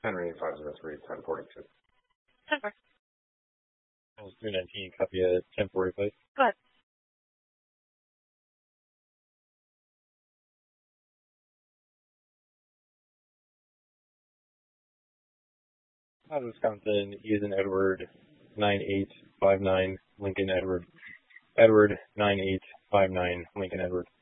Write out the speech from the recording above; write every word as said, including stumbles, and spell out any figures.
Henry five zero three, ten forty-two. ten four. three nineteen, copy at ten forty-five. Go ahead. Uh, Wisconsin, Ethan Edward, nine eight five nine, Lincoln Edward. Edward, nine eight five nine, Lincoln Edward.